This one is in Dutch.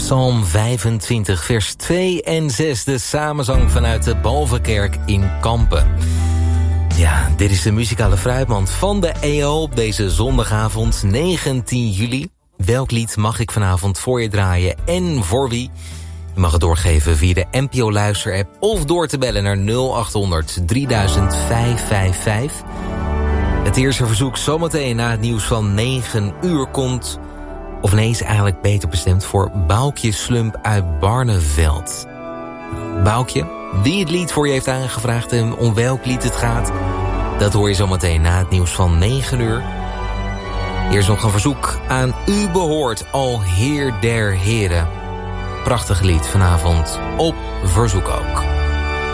Psalm 25, vers 2 en 6. De samenzang vanuit de Balvenkerk in Kampen. Ja, dit is de muzikale fruitmand van de EO op deze zondagavond 19 juli. Welk lied mag ik vanavond voor je draaien en voor wie? Je mag het doorgeven via de NPO Luister-app of door te bellen naar 0800 3555. Het eerste verzoek zometeen na het nieuws van 9 uur komt... of nee, is eigenlijk beter bestemd voor Boukje Slump uit Barneveld. Boukje, wie het lied voor je heeft aangevraagd en om welk lied het gaat... dat hoor je zometeen na het nieuws van 9 uur. Eerst nog een verzoek aan u behoort, al Heer der Heren. Prachtig lied vanavond op verzoek ook.